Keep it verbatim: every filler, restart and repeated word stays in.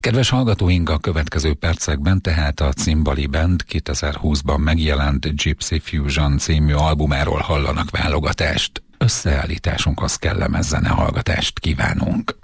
Kedves hallgatóink, a következő percekben tehát a Cimbali Band kétezer-húszban megjelent Gypsy Fusion című albumáról hallanak válogatást. Összeállításunkhoz kellemes zenehallgatást kívánunk.